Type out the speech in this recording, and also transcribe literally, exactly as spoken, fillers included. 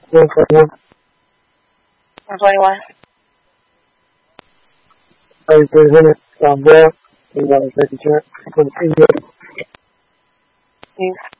one twenty-one. one twenty-one. thirty-three hundred. Um, well, we got a second chance for the senior. Thanks.